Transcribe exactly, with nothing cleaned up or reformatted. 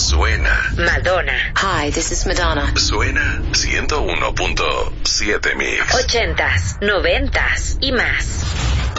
Suena. Madonna. Hi, this is Madonna. Suena ciento uno punto siete Mix. Ochentas, noventas y más.